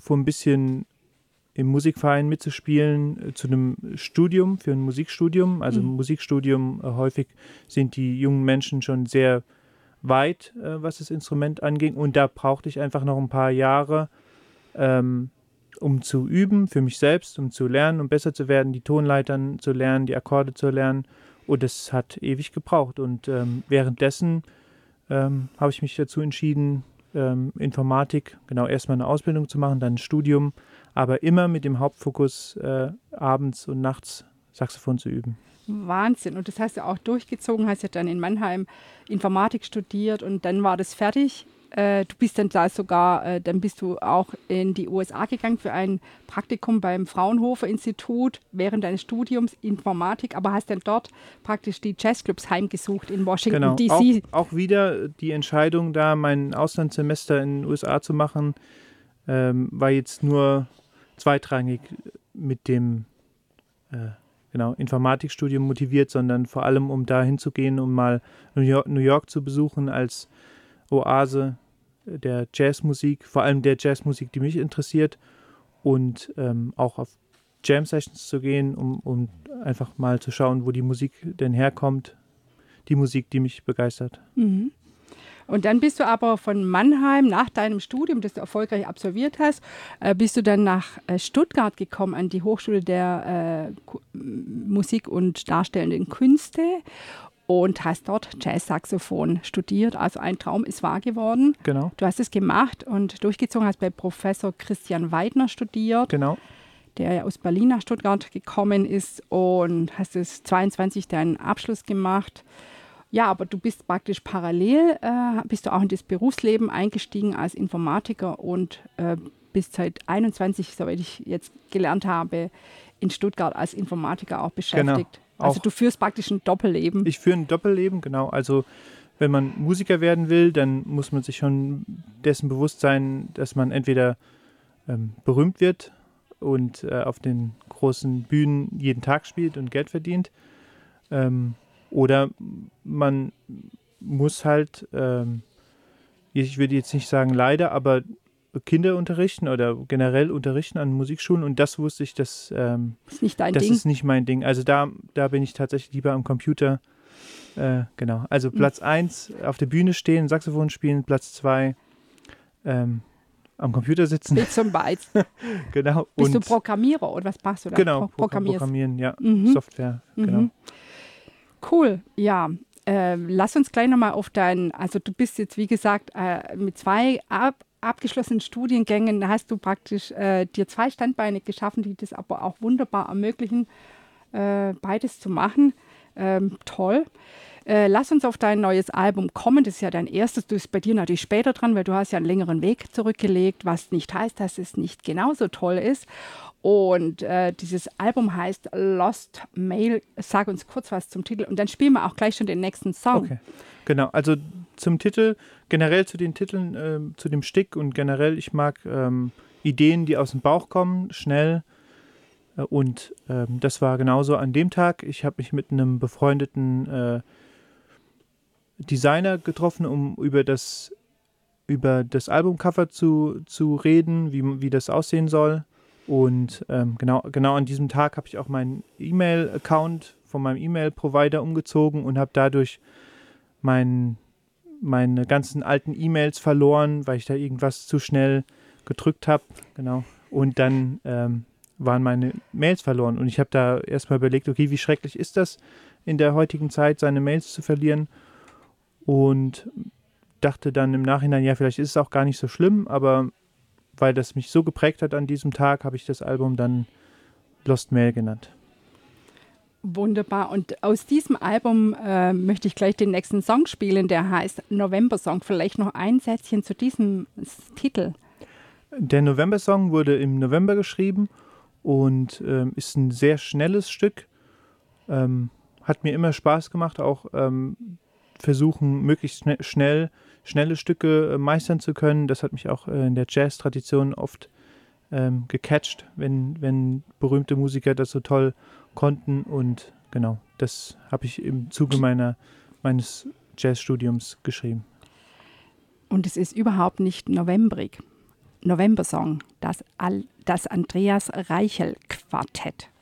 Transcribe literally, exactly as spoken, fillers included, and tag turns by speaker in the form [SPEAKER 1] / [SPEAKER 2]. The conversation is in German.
[SPEAKER 1] vor ein bisschen im Musikverein mitzuspielen, äh, zu einem Studium, für ein Musikstudium. Also
[SPEAKER 2] Mhm.
[SPEAKER 1] im Musikstudium äh, häufig sind die jungen Menschen schon sehr weit, äh, was das Instrument anging. Und da brauchte ich einfach noch ein paar Jahre, ähm, um zu üben, für mich selbst, um zu lernen, um besser zu werden, die Tonleitern zu lernen, die Akkorde zu lernen. Und das hat ewig gebraucht. Und ähm, währenddessen ähm, habe ich mich dazu entschieden, ähm, Informatik, genau, erstmal eine Ausbildung zu machen, dann ein Studium, aber immer mit dem Hauptfokus, äh, abends und nachts Saxophon zu üben.
[SPEAKER 2] Wahnsinn. Und das hast du auch durchgezogen, hast ja dann in Mannheim Informatik studiert und dann war das fertig. Äh, du bist dann da sogar, äh, dann bist du auch in die U S A gegangen für ein Praktikum beim Fraunhofer Institut während deines Studiums Informatik, aber hast dann dort praktisch die Jazzclubs heimgesucht in Washington,
[SPEAKER 1] Genau,
[SPEAKER 2] D
[SPEAKER 1] auch,
[SPEAKER 2] C.
[SPEAKER 1] auch wieder die Entscheidung, da mein Auslandssemester in den U S A zu machen, ähm, war jetzt nur zweitrangig mit dem äh, genau, Informatikstudium motiviert, sondern vor allem, um da hinzugehen, um mal New York, New York zu besuchen als Oase der Jazzmusik, vor allem der Jazzmusik, die mich interessiert, und ähm, auch auf Jam-Sessions zu gehen, um, um einfach mal zu schauen, wo die Musik denn herkommt, die Musik, die mich begeistert.
[SPEAKER 2] Mhm. Und dann bist du aber von Mannheim nach deinem Studium, das du erfolgreich absolviert hast, äh, bist du dann nach äh, Stuttgart gekommen, an die Hochschule der äh, Ku- Musik und Darstellenden Künste und hast dort Jazzsaxophon studiert. Also ein Traum ist wahr geworden.
[SPEAKER 1] Genau,
[SPEAKER 2] Du hast es gemacht und durchgezogen, hast bei Professor Christian Weidner studiert,
[SPEAKER 1] genau.
[SPEAKER 2] der ja aus Berlin nach Stuttgart gekommen ist, und hast es zweiundzwanzig deinen Abschluss gemacht. Ja, aber du bist praktisch parallel, äh, bist du auch in das Berufsleben eingestiegen als Informatiker und äh, bist seit einundzwanzig, soweit ich jetzt gelernt habe, in Stuttgart als Informatiker auch beschäftigt.
[SPEAKER 1] Genau,
[SPEAKER 2] Also
[SPEAKER 1] auch
[SPEAKER 2] du führst praktisch ein Doppelleben.
[SPEAKER 1] ich führe ein Doppelleben, genau. Also wenn man Musiker werden will, dann muss man sich schon dessen bewusst sein, dass man entweder ähm, berühmt wird und äh, auf den großen Bühnen jeden Tag spielt und Geld verdient. Ähm, oder man muss halt, ähm, ich würde jetzt nicht sagen leider, aber Kinder unterrichten oder generell unterrichten an Musikschulen, und das wusste ich, dass ähm,
[SPEAKER 2] Ist nicht dein
[SPEAKER 1] das
[SPEAKER 2] Ding.
[SPEAKER 1] ist nicht mein Ding. Also da, da bin ich tatsächlich lieber am Computer. Äh, genau, also
[SPEAKER 2] Mhm.
[SPEAKER 1] Platz eins auf der Bühne stehen, Saxophon spielen, Platz zwei ähm, am Computer sitzen.
[SPEAKER 2] Wie zum Beispiel.
[SPEAKER 1] Genau.
[SPEAKER 2] Bist du
[SPEAKER 1] Und
[SPEAKER 2] Programmierer oder was machst du da?
[SPEAKER 1] genau,
[SPEAKER 2] Pro
[SPEAKER 1] Pro
[SPEAKER 2] programmierst.
[SPEAKER 1] Programmieren, ja,
[SPEAKER 2] Mhm.
[SPEAKER 1] Software, genau.
[SPEAKER 2] Mhm. Cool, ja. Äh, lass uns gleich nochmal auf dein, also du bist jetzt wie gesagt äh, mit zwei ab, abgeschlossenen Studiengängen, hast du praktisch äh, dir zwei Standbeine geschaffen, die das aber auch wunderbar ermöglichen, äh, beides zu machen. Ähm, toll. Äh, lass uns auf dein neues Album kommen. Das ist ja dein erstes. Du bist bei dir natürlich später dran, weil du hast ja einen längeren Weg zurückgelegt, was nicht heißt, dass es nicht genauso toll ist. Und äh, dieses Album heißt Lost Mail. Sag uns kurz was zum Titel und dann spielen wir auch gleich schon den nächsten Song.
[SPEAKER 1] Okay, genau. Also zum Titel, generell zu den Titeln, ähm, zu dem Stück und generell, ich mag ähm, Ideen, die aus dem Bauch kommen, schnell. Äh, und ähm, das war genauso an dem Tag. Ich habe mich mit einem befreundeten äh, Designer getroffen, um über das, über das Albumcover zu, zu reden, wie, wie das aussehen soll. Und ähm, genau, genau an diesem Tag habe ich auch meinen E-Mail-Account von meinem E-Mail-Provider umgezogen und habe dadurch mein, meine ganzen alten E-Mails verloren, weil ich da irgendwas zu schnell gedrückt habe. Genau. Und dann ähm, waren meine Mails verloren. Und ich habe da erstmal überlegt, okay, wie schrecklich ist das in der heutigen Zeit, seine Mails zu verlieren? Und dachte dann im Nachhinein, ja, vielleicht ist es auch gar nicht so schlimm, aber weil das mich so geprägt hat an diesem Tag, habe ich das Album dann Lost Mail genannt.
[SPEAKER 2] Wunderbar. Und aus diesem Album äh, möchte ich gleich den nächsten Song spielen, der heißt November Song. Vielleicht noch ein Sätzchen zu diesem S- Titel.
[SPEAKER 1] Der November-Song wurde im November geschrieben und ähm, ist ein sehr schnelles Stück. Ähm, hat mir immer Spaß gemacht, auch ähm, versuchen, möglichst schne- schnell schnelle Stücke äh, meistern zu können. Das hat mich auch äh, in der Jazz-Tradition oft ähm, gecatcht, wenn, wenn berühmte Musiker das so toll konnten. Und genau, das habe ich im Zuge meiner, meines Jazzstudiums geschrieben.
[SPEAKER 2] Und es ist überhaupt nicht novembrig. November-Song, das, Al- das Andreas Reichel Quartett.